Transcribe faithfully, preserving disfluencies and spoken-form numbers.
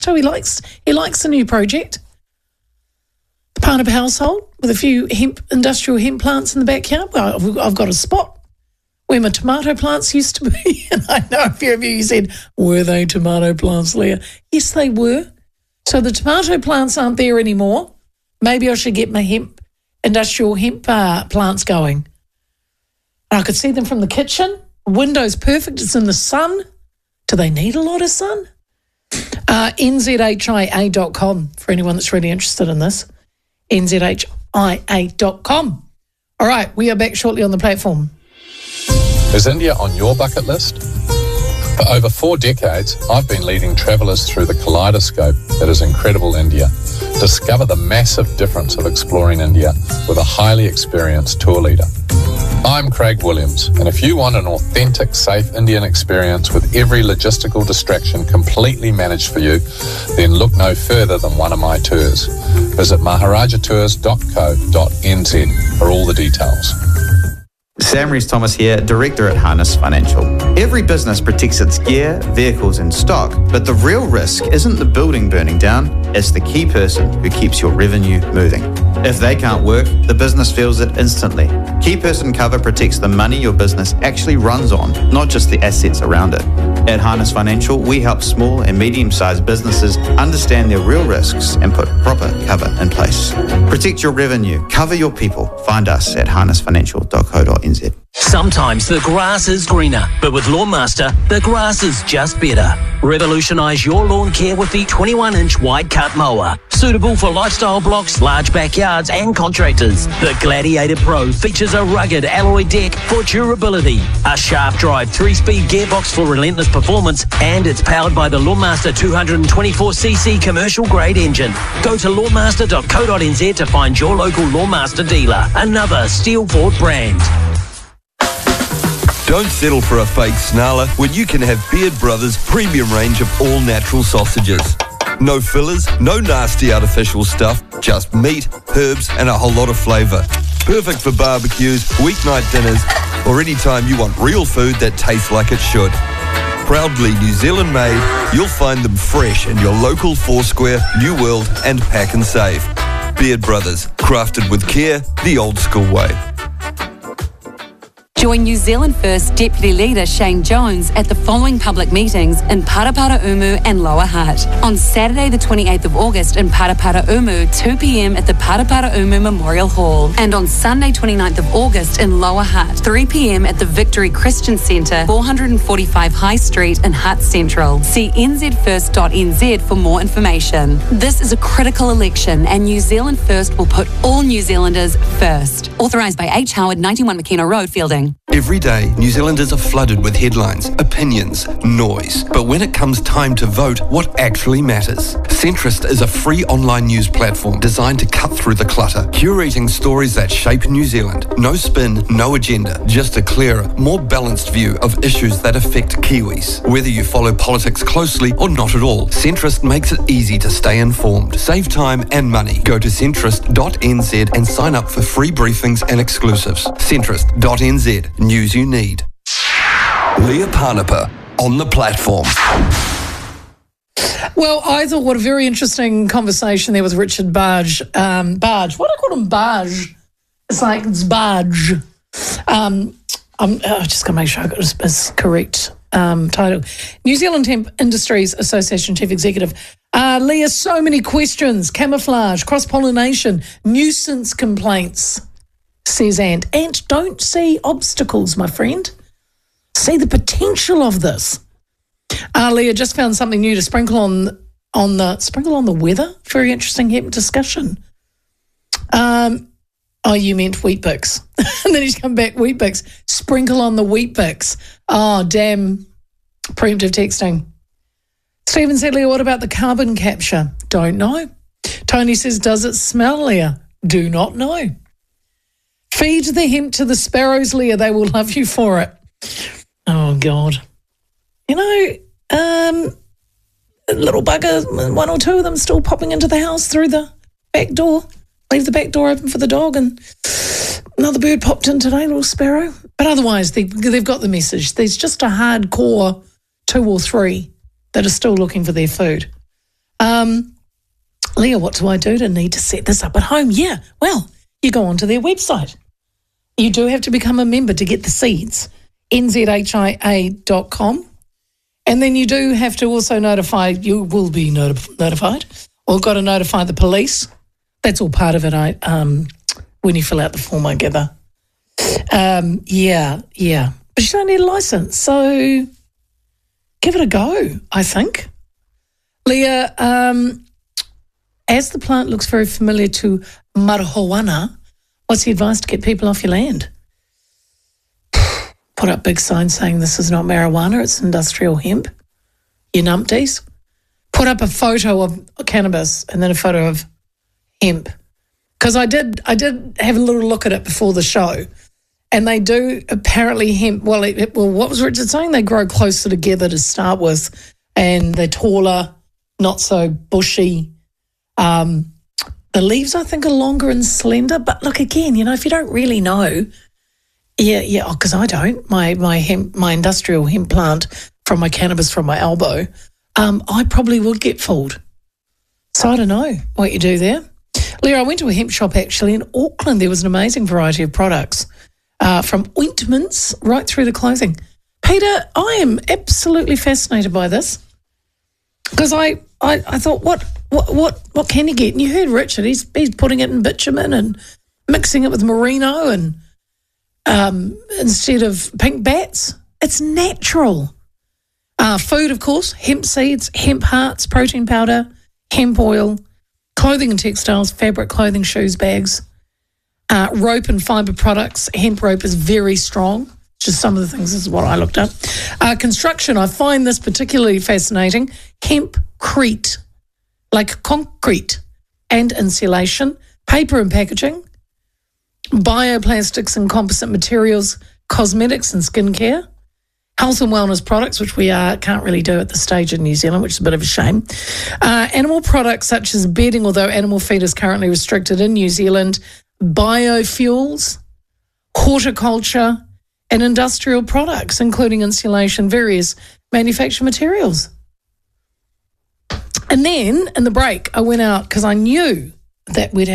So he likes he likes the new project. The Parnapa household with a few hemp industrial hemp plants in the backyard. Well, I've, I've got a spot where my tomato plants used to be. And I know a few of you said, were they tomato plants, Leah? Yes, they were. So the tomato plants aren't there anymore. Maybe I should get my hemp, industrial hemp uh, plants going. I could see them from the kitchen. Window's perfect. It's in the sun. Do they need a lot of sun? Uh, N Z H I A dot com for anyone that's really interested in this. N Z H I A dot com. All right, we are back shortly on the platform. Is India on your bucket list? For over four decades, I've been leading travellers through the kaleidoscope that is incredible India. Discover the massive difference of exploring India with a highly experienced tour leader. I'm Craig Williams, and if you want an authentic, safe Indian experience with every logistical distraction completely managed for you, then look no further than one of my tours. Visit maharaja tours dot co dot n z for all the details. Sam Rees-Thomas here, Director at Harness Financial. Every business protects its gear, vehicles and stock, but the real risk isn't the building burning down, it's the key person who keeps your revenue moving. If they can't work, the business feels it instantly. Key person cover protects the money your business actually runs on, not just the assets around it. At Harness Financial, we help small and medium-sized businesses understand their real risks and put proper cover in place. Protect your revenue, cover your people. Find us at harness financial dot co dot n z. Sometimes the grass is greener, but with Lawnmaster, the grass is just better. Revolutionise your lawn care with the twenty-one inch wide cut mower. Suitable for lifestyle blocks, large backyards and contractors. The Gladiator Pro features a rugged alloy deck for durability, a shaft drive three speed gearbox for relentless performance, and it's powered by the Lawnmaster two hundred twenty-four c c commercial grade engine. Go to lawnmaster dot co dot n z to find your local Lawnmaster dealer. Another Steel Ford brand. Don't settle for a fake snarler when you can have Beard Brothers' premium range of all-natural sausages. No fillers, no nasty artificial stuff, just meat, herbs and a whole lot of flavour. Perfect for barbecues, weeknight dinners or any time you want real food that tastes like it should. Proudly New Zealand made, you'll find them fresh in your local Foursquare, New World and Pack and Save. Beard Brothers, crafted with care, the old school way. Join New Zealand First Deputy Leader Shane Jones at the following public meetings in Paraparaumu and Lower Hutt. On Saturday the twenty-eighth of August in Paraparaumu, two p m at the Paraparaumu Memorial Hall. And on Sunday twenty-ninth of August in Lower Hutt, three p m at the Victory Christian Centre, four forty-five High Street in Hutt Central. See n z first dot n z for more information. This is a critical election and New Zealand First will put all New Zealanders first. Authorised by H. Howard, ninety-one McKenna Road, Fielding. Every day, New Zealanders are flooded with headlines, opinions, noise. But when it comes time to vote, what actually matters? Centrist is a free online news platform designed to cut through the clutter, curating stories that shape New Zealand. No spin, no agenda, just a clearer, more balanced view of issues that affect Kiwis. Whether you follow politics closely or not at all, Centrist makes it easy to stay informed. Save time and money. Go to centrist dot n z and sign up for free briefings and exclusives. centrist dot n z. News you need. Leah Parnapa on the platform. Well, I thought what a very interesting conversation there with Richard Barge. Um, Barge, what do I call him? Barge. It's like it's Barge. Um, I'm oh, just going to make sure I got his, his correct um, title. New Zealand Hemp Industries Association Chief Executive. Uh, Leah, so many questions. Camouflage, cross-pollination, nuisance complaints. Says Ant. Ant, don't see obstacles, my friend. See the potential of this. Uh, Leah just found something new to sprinkle on on the sprinkle on the weather. Very interesting hemp discussion. Um, oh, you meant Weet-Bix. And then he's come back, Weet-Bix. Sprinkle on the Weet-Bix. Oh, damn. Preemptive texting. Stephen said, Leah, what about the carbon capture? Don't know. Tony says, does it smell, Leah? Do not know. Feed the hemp to the sparrows, Leah. They will love you for it. Oh, God. You know, um, little bugger, one or two of them still popping into the house through the back door. Leave the back door open for the dog, and another bird popped in today, little sparrow. But otherwise, they, they've got the message. There's just a hardcore two or three that are still looking for their food. Um, Leah, what do I do to need to set this up at home? Yeah, well, you go onto their website. You do have to become a member to get the seeds, n z h i a dot com. And then you do have to also notify, you will be notif- notified, or got to notify the police. That's all part of it, I um, when you fill out the form, I gather. Um, yeah, yeah. But you don't need a licence, so give it a go, I think. Leah, um, as the plant looks very familiar to marijuana, what's the advice to get people off your land? Put up big signs saying this is not marijuana, it's industrial hemp. You numpties. Put up a photo of cannabis and then a photo of hemp. Because I did I did have a little look at it before the show. And they do apparently hemp, well, it, it, well, what was Richard saying? They grow closer together to start with, and they're taller, not so bushy. Um, the leaves, I think, are longer and slender. But look, again, you know, if you don't really know, yeah, yeah, because I don't. My my hemp, my industrial hemp plant from my cannabis from my elbow, um, I probably would get fooled. So I don't know what you do there. Leah, I went to a hemp shop actually in Auckland. There was an amazing variety of products. Uh, from ointments right through to clothing. Peter, I am absolutely fascinated by this because I, I, I thought, what, what, what, what can you get? And you heard Richard, he's he's putting it in bitumen and mixing it with merino and um, instead of pink bats. It's natural. Uh, food, of course, hemp seeds, hemp hearts, protein powder, hemp oil, clothing and textiles, fabric, clothing, shoes, bags. Uh, rope and fibre products. Hemp rope is very strong. Just some of the things, this is what I looked up. Uh, construction, I find this particularly fascinating. Hempcrete, like concrete and insulation. Paper and packaging. Bioplastics and composite materials. Cosmetics and skincare. Health and wellness products, which we uh, can't really do at this stage in New Zealand, which is a bit of a shame. Uh, animal products such as bedding, although animal feed is currently restricted in New Zealand. Biofuels, horticulture, and industrial products, including insulation, various manufactured materials. And then in the break, I went out because I knew that we'd